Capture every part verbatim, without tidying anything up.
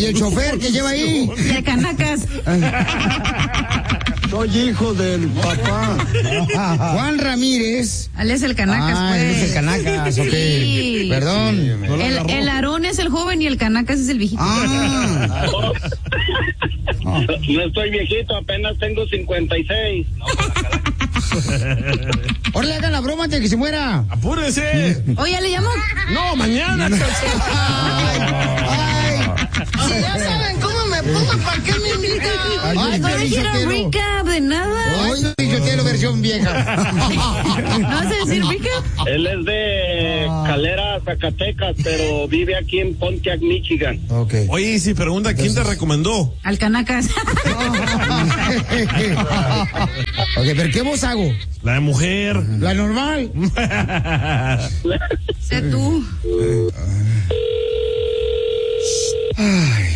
el chofer que lleva ahí. Y el canacas. Soy hijo del papá. Juan Ramírez. Él es el canacas, ah, pues. Él es el canacas, ok. Sí. Perdón. Sí, el, el Aarón es el joven y el canacas es el viejito. Ah. No, no estoy viejito, apenas tengo cincuenta y seis. No, ahora le hagan la broma antes de que se muera. ¡Apúrese! Oye, ¿le llamo? No, mañana. ay, ay. Si ya saben cómo me pongo, ¿para qué me invitan? Ay, Ay, no me quiero recap de nada. Hoy no yo tengo versión vieja. ¿No vas a decir recap? él es de Calera, Zacatecas, pero vive aquí en Pontiac, Michigan. Okay. Oye, si pregunta, ¿quién te recomendó? Al canacas. Ok, pero ¿qué voz hago? La de mujer. La normal. Sé tú. Ay.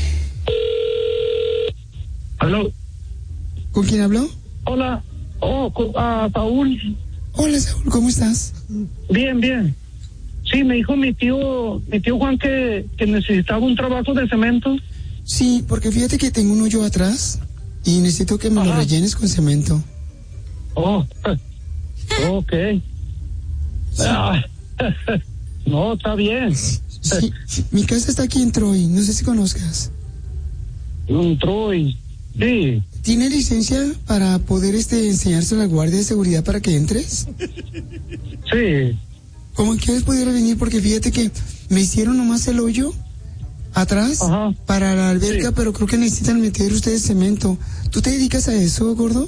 ¿Aló? ¿Con quién habló? Hola. Oh, uh, Saúl. Hola, Saúl, ¿cómo estás? Bien, bien. Sí, me dijo mi tío, mi tío Juan que, que necesitaba un trabajo de cemento. Sí, porque fíjate que tengo un hoyo atrás y necesito que me Ajá. lo rellenes con cemento. Oh, ok. Ah, no, está bien. Sí, mi casa está aquí en Troy, no sé si conozcas. Un Troy. Sí. ¿Tiene licencia para poder este enseñarse a la guardia de seguridad para que entres? Sí. ¿Cómo quieres pudiera venir? Porque fíjate que me hicieron nomás el hoyo atrás. Ajá. Para la alberca, Sí. pero creo que necesitan meter ustedes cemento. ¿Tú te dedicas a eso, gordo?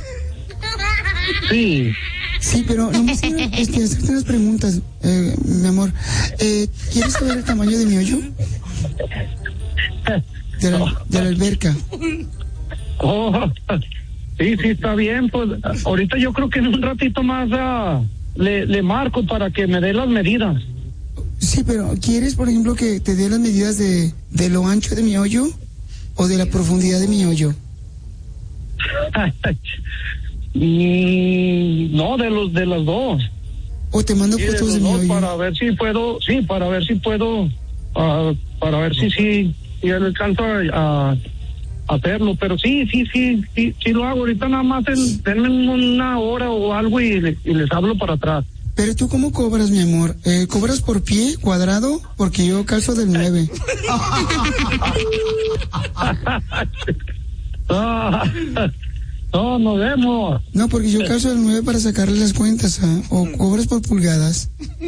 Sí. Sí, pero nomás quiero este, hacerte unas preguntas, eh, mi amor. Eh, ¿Quieres saber el tamaño de mi hoyo? De la, de la alberca. Oh, sí, sí, está bien. Pues ahorita yo creo que en un ratito más uh, le, le marco para que me dé las medidas. Sí, pero ¿quieres, por ejemplo, que te dé las medidas de, de lo ancho de mi hoyo o de la profundidad de mi hoyo? mm, no, de los de las dos. ¿O te mando Sí, de fotos los de, mi dos hoyo? para ver si puedo, sí, para ver si puedo, uh, para ver si sí, si él alcanza a, a hacerlo, pero sí, sí, sí, sí, sí lo hago. Ahorita nada más el, denme una hora o algo y, le, y les hablo para atrás. Pero tú, ¿cómo cobras, mi amor? Eh, ¿Cobras por pie, cuadrado? Porque yo calzo del nueve. No, nos vemos. No, porque yo calzo del nueve para sacarle las cuentas, ¿ah? O cobras por pulgadas.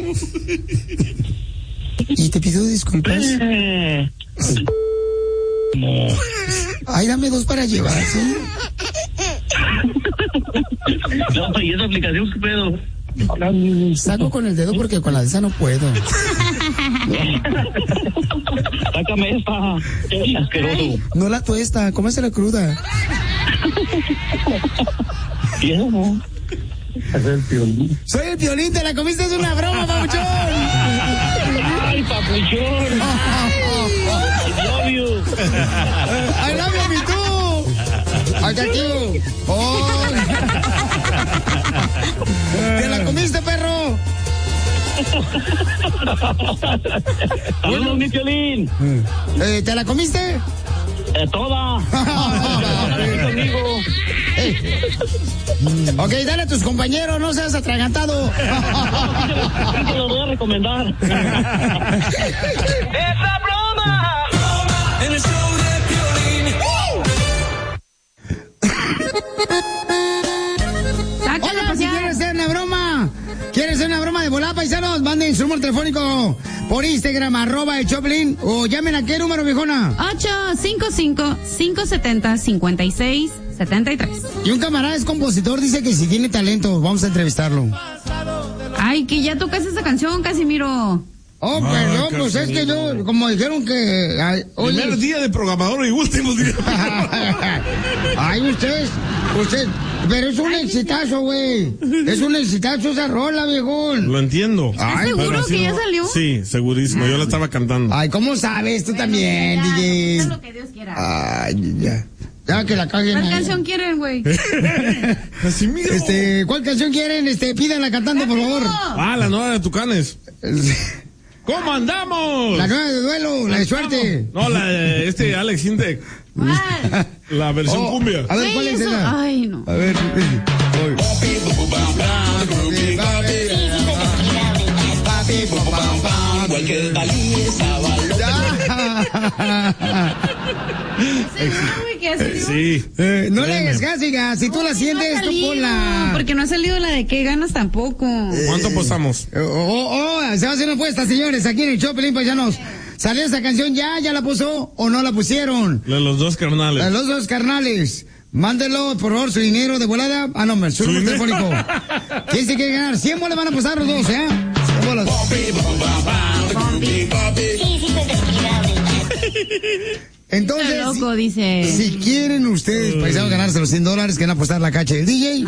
Y te pido disculpas. Eh, No. Ay, dame dos para llevar, ¿sí? No, ¿y esa aplicación qué pedo? Saco con el dedo porque con la de esa no puedo. Sácame esta. Asqueroso. No la tuesta, cómesela cruda. ¿Y eso no? Es el Piolín. Soy el Piolín, te la comiste, es una broma, papuchón. Ay, papuchón. I love you. I love you, me too. I got you. Oh. ¿Te la comiste, perro? Saludos, mi Piolín. Eh, ¿Te la comiste? Eh, toda. Conmigo. Eh. Ok, dale a tus compañeros, no seas atragantado. Te lo voy a recomendar. ¡Es la broma! En el show de Piolín. Hola, si quieres hacer una broma, ¿quieres hacer una broma de volada, paisanos? Manden su número telefónico por Instagram, arroba el Choplin, o llamen a qué número, viejona. ocho cinco cinco, cinco siete cero, cinco seis siete tres. Y un camarada es compositor, dice que si tiene talento, vamos a entrevistarlo. Ay, que ya tocas esa canción, Casimiro. Oh, Ah, perdón, pues Casimiro. es que yo, como dijeron que... Ay, oye, Primer día de programador y último día. ay, ustedes, usted, pero es un exitazo, güey. Es un exitazo esa rola, viejón. Lo entiendo. ¿Estás seguro pero así que ya no- salió? Sí, segurísimo. Yo la estaba cantando. Ay, ¿cómo sabes? Tú también, Ya, D haz J. lo que Dios quiera. Ay, ya. Ya que la caguen. ¿Cuál ahí. canción quieren, güey? Casimiro. Este, ¿cuál canción quieren? Este, pídanla cantando, por favor. Ah, la nueva de Tucanes. ¿Cómo andamos? La nueva de duelo, la de suerte. No, la de este Alex Intec. La versión Oh, cumbia. A ver, ¿cuál es esa? Ay, no. A ver. Sí. Eh, no le hagas caso, hija. Si tú la sientes, tú ponla. Porque no ha salido la de qué ganas tampoco. ¿Cuánto apostamos? Oh, oh, oh, se va a hacer una apuesta, señores, aquí en el show, Pelín Paisanos. ¿Salió esa canción ya? ¿Ya la puso o no la pusieron? De los dos carnales. A los dos carnales. Mándelo, por favor, su dinero de volada. Ah, no, su número telefónico. ¿Quién se quiere ganar? cien bolas van a pasar los dos, ¿eh? cien bolas. Entonces, Está loco, dice. si quieren ustedes, paisanos, ganarse los cien dólares que van a apostar la cacha del D J,